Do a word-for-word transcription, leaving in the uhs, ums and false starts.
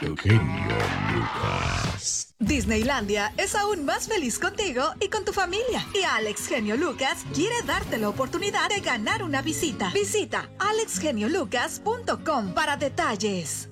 Eugenio Lucas. Disneylandia es aún más feliz contigo y con tu familia. Y Alex Genio Lucas quiere darte la oportunidad de ganar una visita. Visita alex genio lucas punto com para detalles.